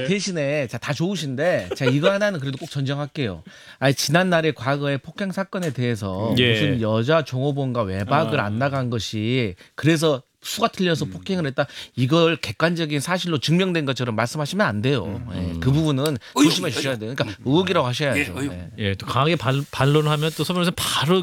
대신에 자, 다 좋으신데 자 이거 하나는 그래도 꼭 전정할게요. 아니 지난날의 과거의 폭행 사건에 대해서 예. 무슨 여자 종업원과 외박을 안 나간 것이 그래서 수가 틀려서 폭행을 했다. 이걸 객관적인 사실로 증명된 것처럼 말씀하시면 안 돼요. 예, 그 부분은 조심해 주셔야 돼요. 그러니까 의혹이라고 하셔야죠. 의혹. 예. 예, 또 강하게 반론하면 또 서변호사 바로